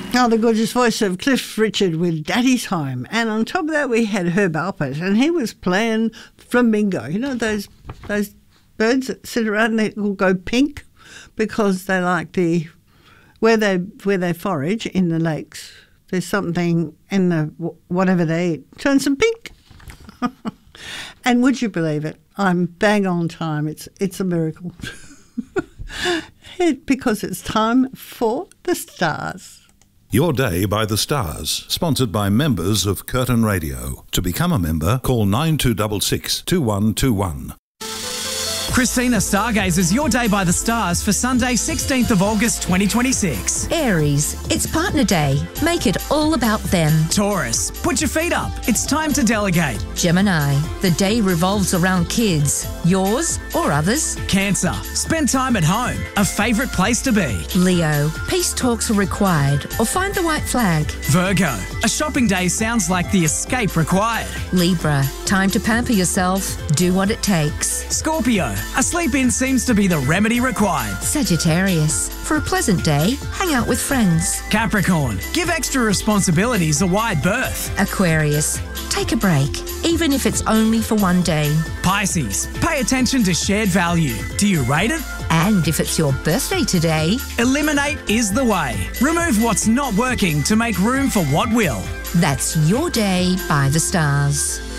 Oh, the gorgeous voice of Cliff Richard with Daddy's Home. And on top of that, we had Herb Alpert, and he was playing flamingo. You know those birds that sit around and they will go pink because they like where they forage in the lakes. There's something in the whatever they eat turns them pink. And would you believe it? I'm bang on time. It's a miracle. Because it's time for the stars. Your Day by the Stars, sponsored by members of Curtin Radio. To become a member, call 9266 2121. Christina Stargazer's Your Day by the Stars for Sunday, 16th of August 2026. Aries, it's partner day. Make it all about them. Taurus, put your feet up. It's time to delegate. Gemini, the day revolves around kids. Yours or others? Cancer, spend time at home. A favourite place to be. Leo, peace talks are required or find the white flag. Virgo, a shopping day sounds like the escape required. Libra, time to pamper yourself. Do what it takes. Scorpio, a sleep-in seems to be the remedy required. Sagittarius, for a pleasant day, hang out with friends. Capricorn, give extra responsibilities a wide berth. Aquarius, take a break, even if it's only for one day. Pisces, pay attention to shared value. Do you rate it? And if it's your birthday today, eliminate is the way. Remove what's not working to make room for what will. That's Your Day by the Stars.